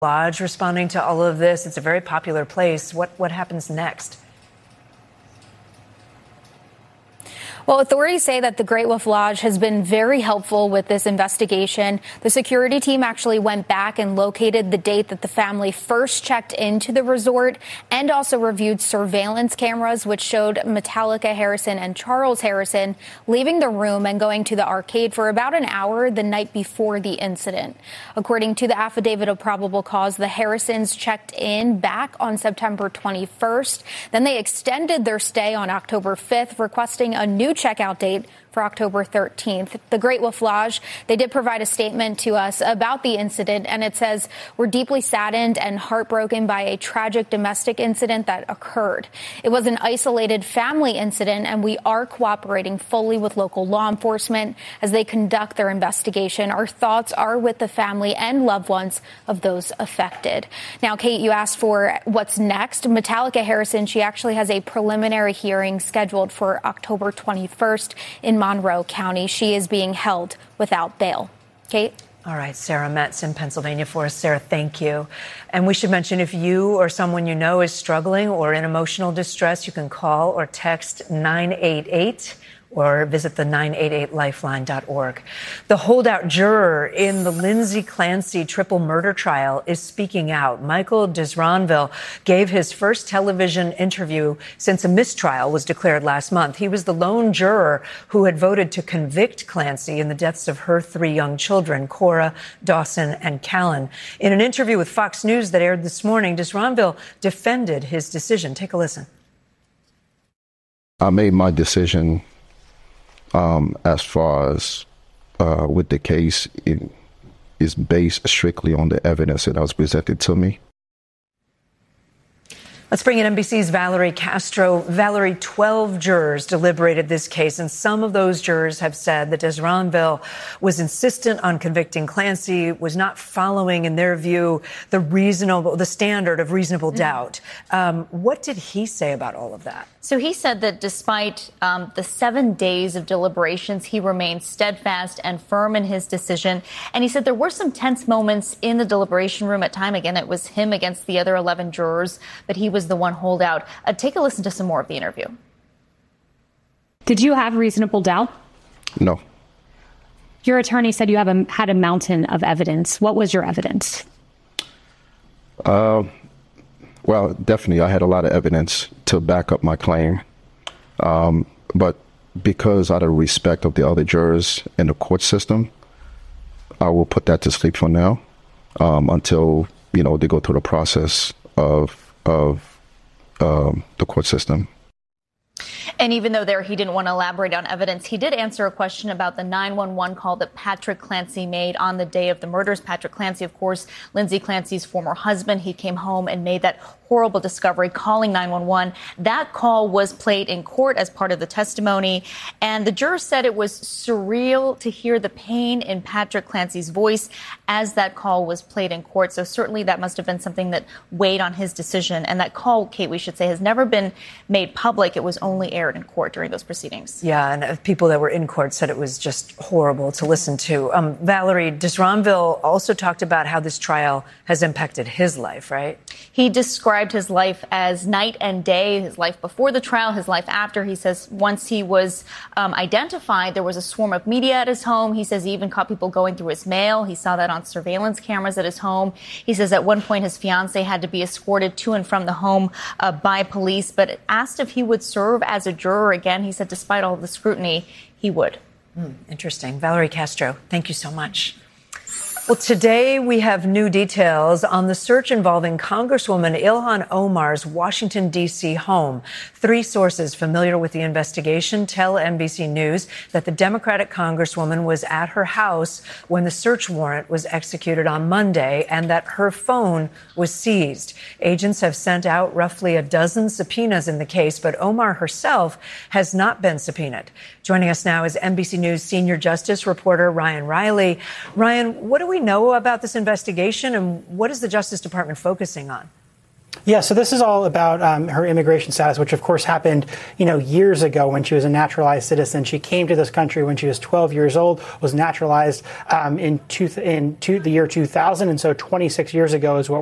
Lodge responding to all of this. It's a very popular place. What happens next? Well, authorities say that the Great Wolf Lodge has been very helpful with this investigation. The security team actually went back and located the date that the family first checked into the resort and also reviewed surveillance cameras, which showed Metallica Harrison and Charles Harrison leaving the room and going to the arcade for about an hour the night before the incident. According to the affidavit of probable cause, the Harrisons checked in back on September 21st. Then they extended their stay on October 5th, requesting a new checkout date for October 13th. The Great Wolf Lodge, they did provide a statement to us about the incident, and it says, "We're deeply saddened and heartbroken by a tragic domestic incident that occurred. It was an isolated family incident, and we are cooperating fully with local law enforcement as they conduct their investigation. Our thoughts are with the family and loved ones of those affected." Now, Kate, you asked for what's next. Metallica Harrison, she actually has a preliminary hearing scheduled for October 21st in Monroe County. She is being held without bail. Kate? All right, Sarah Metz in Pennsylvania for us. Sarah, thank you. And we should mention, if you or someone you know is struggling or in emotional distress, you can call or text 988 or visit the 988lifeline.org. The holdout juror in the Lindsay Clancy triple murder trial is speaking out. Michael Disronville gave his first television interview since a mistrial was declared last month. He was the lone juror who had voted to convict Clancy in the deaths of her three young children, Cora, Dawson, and Callan. In an interview with Fox News that aired this morning, Disronville defended his decision. Take a listen. I made my decision as far as with the case, it is based strictly on the evidence that was presented to me. Let's bring in NBC's Valerie Castro. Valerie, 12 jurors deliberated this case, and some of those jurors have said that Disronville was insistent on convicting Clancy, was not following, in their view, the standard of reasonable doubt. What did he say about all of that? So he said that despite the 7 days of deliberations, he remained steadfast and firm in his decision. And he said there were some tense moments in the deliberation room at time. Again, it was him against the other 11 jurors, but he was the one holdout. Take a listen to some more of the interview. Did you have reasonable doubt? No. Your attorney said you had a mountain of evidence. What was your evidence? Well, definitely, I had a lot of evidence to back up my claim. But because out of respect of the other jurors in the court system, I will put that to sleep for now until, they go through the process of the court system. And even though he didn't want to elaborate on evidence, he did answer a question about the 911 call that Patrick Clancy made on the day of the murders. Patrick Clancy, of course, Lindsay Clancy's former husband. He came home and made that horrible discovery, calling 911. That call was played in court as part of the testimony. And the juror said it was surreal to hear the pain in Patrick Clancy's voice as that call was played in court. So certainly that must have been something that weighed on his decision. And that call, Kate, we should say, has never been made public. It was only aired in court during those proceedings. Yeah, and people that were in court said it was just horrible to listen to. Valerie, Disronville also talked about how this trial has impacted his life, right? He described his life as night and day, his life before the trial, his life after. He says once he was identified, there was a swarm of media at his home. He says he even caught people going through his mail. He saw that on surveillance cameras at his home. He says at one point his fiancée had to be escorted to and from the home by police, but asked if he would serve as a juror again. He said despite all the scrutiny, he would. Interesting. Valerie Castro, thank you so much. Well, today we have new details on the search involving Congresswoman Ilhan Omar's Washington, D.C. home. 3 sources familiar with the investigation tell NBC News that the Democratic Congresswoman was at her house when the search warrant was executed on Monday and that her phone was seized. Agents have sent out roughly a dozen subpoenas in the case, but Omar herself has not been subpoenaed. Joining us now is NBC News senior justice reporter Ryan Riley. Ryan, what do we know about this investigation and what is the Justice Department focusing on? Yeah, so this is all about her immigration status, which of course happened, years ago when she was a naturalized citizen. She came to this country when she was 12 years old, was naturalized in the year 2000, and so 26 years ago is what